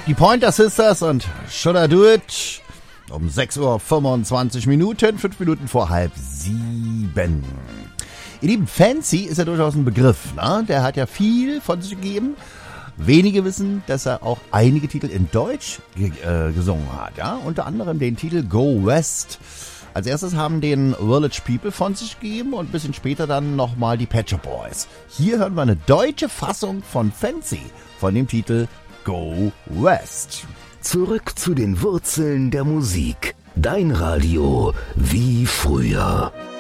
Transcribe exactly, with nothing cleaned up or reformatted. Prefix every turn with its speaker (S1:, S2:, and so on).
S1: Die Pointer Sisters und Should I Do It? Um sechs Uhr fünfundzwanzig Minuten, fünf Minuten vor halb sieben. Ihr Lieben, Fancy ist ja durchaus ein Begriff, ne? Der hat ja viel von sich gegeben. Wenige wissen, dass er auch einige Titel in Deutsch ge- äh, gesungen hat, ja? Unter anderem den Titel Go West. Als erstes haben den Village People von sich gegeben und ein bisschen später dann nochmal die Pet Shop Boys. Hier hören wir eine deutsche Fassung von Fancy, von dem Titel Go West.
S2: Zurück zu den Wurzeln der Musik. Dein Radio wie früher.